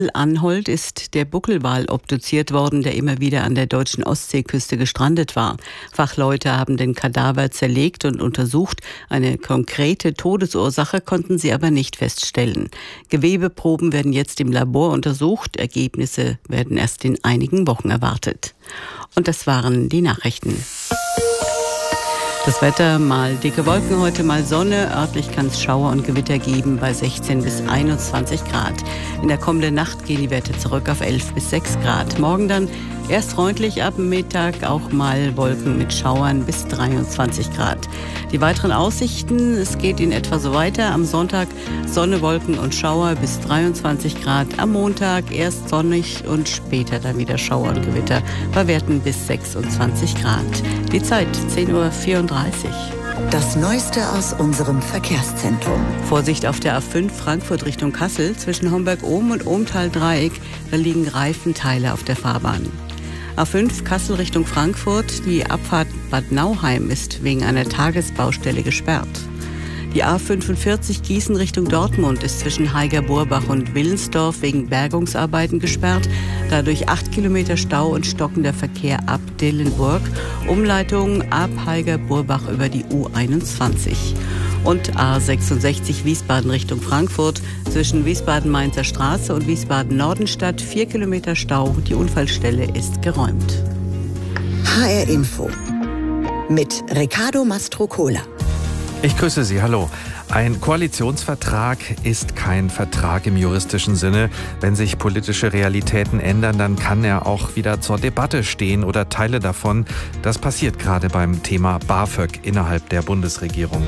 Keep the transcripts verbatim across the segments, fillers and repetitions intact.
Anholt ist der Buckelwal obduziert worden, der immer wieder an der deutschen Ostseeküste gestrandet war. Fachleute haben den Kadaver zerlegt und untersucht. Eine konkrete Todesursache konnten sie aber nicht feststellen. Gewebeproben werden jetzt im Labor untersucht. Ergebnisse werden erst in einigen Wochen erwartet. Und das waren die Nachrichten. Das Wetter, mal dicke Wolken heute, mal Sonne. Örtlich kann es Schauer und Gewitter geben bei sechzehn bis einundzwanzig Grad. In der kommenden Nacht gehen die Werte zurück auf elf bis sechs Grad. Morgen dann erst freundlich, ab Mittag auch mal Wolken mit Schauern bis dreiundzwanzig Grad. Die weiteren Aussichten, es geht in etwa so weiter. Am Sonntag Sonne, Wolken und Schauer bis dreiundzwanzig Grad. Am Montag erst sonnig und später dann wieder Schauer und Gewitter bei Werten bis sechsundzwanzig Grad. Die Zeit zehn Uhr vierunddreißig. Das Neueste aus unserem Verkehrszentrum. Vorsicht auf der A fünf Frankfurt Richtung Kassel. Zwischen Homberg-Ohm und Ohmtal-Dreieck, da liegen Reifenteile auf der Fahrbahn. A fünf Kassel Richtung Frankfurt. Die Abfahrt Bad Nauheim ist wegen einer Tagesbaustelle gesperrt. Die A fünfundvierzig Gießen Richtung Dortmund ist zwischen Haiger-Burbach und Willensdorf wegen Bergungsarbeiten gesperrt. Dadurch acht Kilometer Stau und stockender Verkehr ab Dillenburg. Umleitung ab Haiger-Burbach über die U einundzwanzig. Und A sechsundsechzig Wiesbaden Richtung Frankfurt zwischen Wiesbaden-Mainzer Straße und Wiesbaden-Nordenstadt vier Kilometer Stau. Die Unfallstelle ist geräumt. H R Info mit Riccardo Mastrocola. Ich grüße Sie, hallo. Ein Koalitionsvertrag ist kein Vertrag im juristischen Sinne. Wenn sich politische Realitäten ändern, dann kann er auch wieder zur Debatte stehen oder Teile davon. Das passiert gerade beim Thema BAföG innerhalb der Bundesregierung.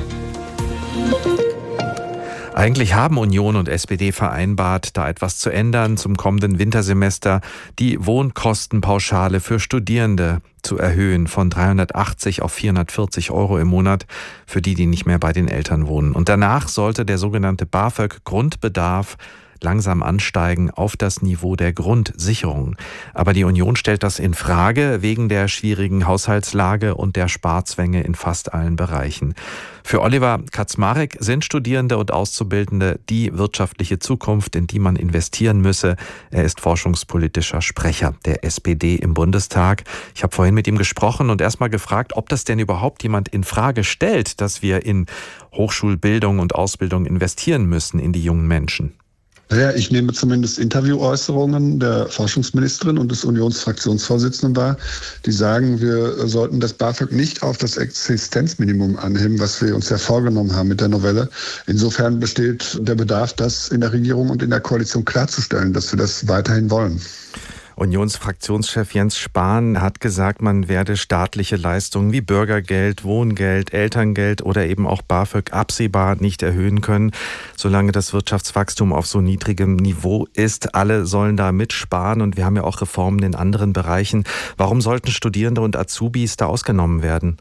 Eigentlich haben Union und S P D vereinbart, da etwas zu ändern zum kommenden Wintersemester, die Wohnkostenpauschale für Studierende zu erhöhen von dreihundertachtzig auf vierhundertvierzig Euro im Monat für die, die nicht mehr bei den Eltern wohnen. Und danach sollte der sogenannte BAföG-Grundbedarf langsam ansteigen auf das Niveau der Grundsicherung. Aber die Union stellt das in Frage wegen der schwierigen Haushaltslage und der Sparzwänge in fast allen Bereichen. Für Oliver Kaczmarek sind Studierende und Auszubildende die wirtschaftliche Zukunft, in die man investieren müsse. Er ist forschungspolitischer Sprecher der S P D im Bundestag. Ich habe vorhin mit ihm gesprochen und erst mal gefragt, ob das denn überhaupt jemand in Frage stellt, dass wir in Hochschulbildung und Ausbildung investieren müssen in die jungen Menschen. Ja, ich nehme zumindest Interviewäußerungen der Forschungsministerin und des Unionsfraktionsvorsitzenden wahr, die sagen, wir sollten das BAföG nicht auf das Existenzminimum anheben, was wir uns ja vorgenommen haben mit der Novelle. Insofern besteht der Bedarf, das in der Regierung und in der Koalition klarzustellen, dass wir das weiterhin wollen. Unionsfraktionschef Jens Spahn hat gesagt, man werde staatliche Leistungen wie Bürgergeld, Wohngeld, Elterngeld oder eben auch BAföG absehbar nicht erhöhen können, solange das Wirtschaftswachstum auf so niedrigem Niveau ist. Alle sollen da mitsparen und wir haben ja auch Reformen in anderen Bereichen. Warum sollten Studierende und Azubis da ausgenommen werden?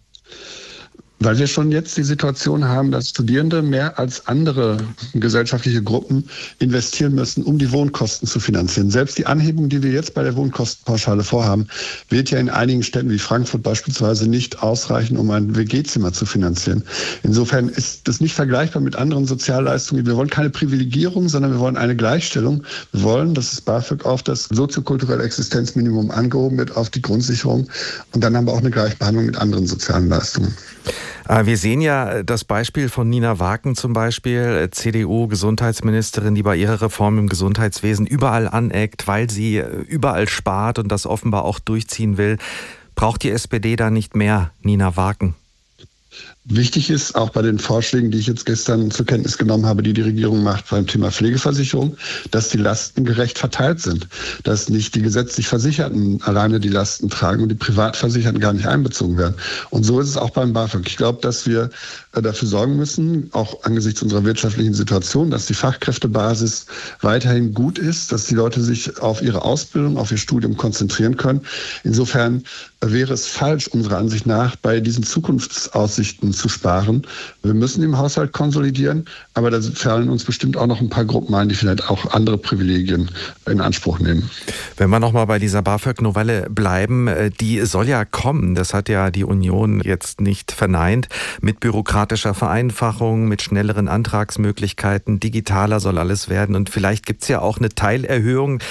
Weil wir schon jetzt die Situation haben, dass Studierende mehr als andere gesellschaftliche Gruppen investieren müssen, um die Wohnkosten zu finanzieren. Selbst die Anhebung, die wir jetzt bei der Wohnkostenpauschale vorhaben, wird ja in einigen Städten wie Frankfurt beispielsweise nicht ausreichen, um ein W G-Zimmer zu finanzieren. Insofern ist das nicht vergleichbar mit anderen Sozialleistungen. Wir wollen keine Privilegierung, sondern wir wollen eine Gleichstellung. Wir wollen, dass das BAföG auf das soziokulturelle Existenzminimum angehoben wird, auf die Grundsicherung. Und dann haben wir auch eine Gleichbehandlung mit anderen sozialen Leistungen. Wir sehen ja das Beispiel von Nina Waken zum Beispiel, C D U-Gesundheitsministerin, die bei ihrer Reform im Gesundheitswesen überall aneckt, weil sie überall spart und das offenbar auch durchziehen will. Braucht die S P D da nicht mehr Nina Waken? Wichtig ist auch bei den Vorschlägen, die ich jetzt gestern zur Kenntnis genommen habe, die die Regierung macht beim Thema Pflegeversicherung, dass die Lasten gerecht verteilt sind, dass nicht die gesetzlich Versicherten alleine die Lasten tragen und die Privatversicherten gar nicht einbezogen werden. Und so ist es auch beim BAföG. Ich glaube, dass wir dafür sorgen müssen, auch angesichts unserer wirtschaftlichen Situation, dass die Fachkräftebasis weiterhin gut ist, dass die Leute sich auf ihre Ausbildung, auf ihr Studium konzentrieren können. Insofern wäre es falsch, unserer Ansicht nach, bei diesen Zukunftsaussichten zu sparen. Wir müssen im Haushalt konsolidieren, aber da fallen uns bestimmt auch noch ein paar Gruppen ein, die vielleicht auch andere Privilegien in Anspruch nehmen. Wenn wir nochmal bei dieser BAföG-Novelle bleiben, die soll ja kommen, das hat ja die Union jetzt nicht verneint, mit bürokratischer Vereinfachung, mit schnelleren Antragsmöglichkeiten, digitaler soll alles werden und vielleicht gibt es ja auch eine Teilerhöhung